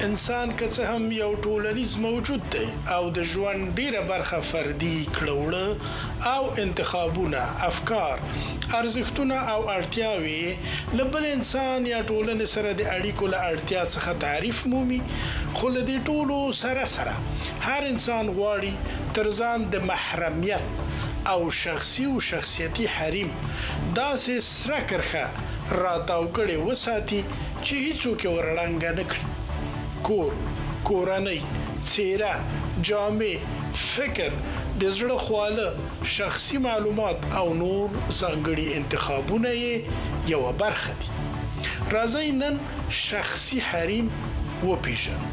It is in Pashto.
انسان که څه هم یو ټولنیز موجود دی او د ژوند ډیره برخه فردي کړوړه او انتخابونه، افکار، ارزښتونه او اړتیاوې له بل انسان یا ټولنې سره د اړیکو له اړتیا څخه تعریف مومي، خو له دې ټولو سره هر انسان غواړي تر ځان د محرمیت او شخصي او شخصیتي حریم داسې سره کرښه راتاو کړې وساتي چې هیڅوک یې ورړنګه نه کړي. کور، کورنۍ، څیره، جامې، فکر، د زړه خواله، شخصي معلومات او نور ځانګړي انتخابونه یې یوه برخه دي. راځئ نن شخصي حریم وپیژنو.